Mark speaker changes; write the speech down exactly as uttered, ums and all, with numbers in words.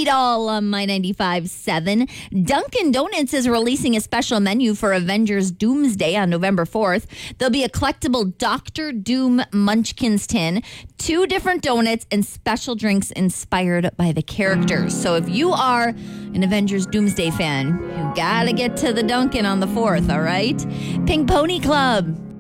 Speaker 1: It All on My ninety-five point seven. Dunkin' Donuts is releasing a special menu for Avengers Doomsday on November fourth. There'll be a collectible Doctor Doom Munchkins tin, two different donuts, and special drinks inspired by the characters. So if you are an Avengers Doomsday fan, you gotta get to the Dunkin' on the fourth, all right? Pink Pony Club